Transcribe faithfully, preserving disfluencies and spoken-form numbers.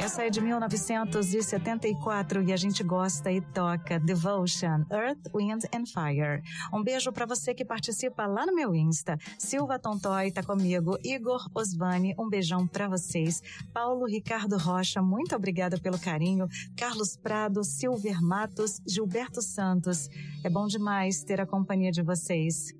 Essa é de mil novecentos e setenta e quatro e a gente gosta e toca Devotion, Earth, Wind and Fire. Um beijo pra você que participa lá no meu Insta. Silva Tontói tá comigo, Igor Osvani, um beijão pra vocês. Paulo Ricardo Rocha, muito obrigada pelo carinho. Carlos Prado, Silver Matos, Gilberto Santos. É bom demais ter a companhia de vocês.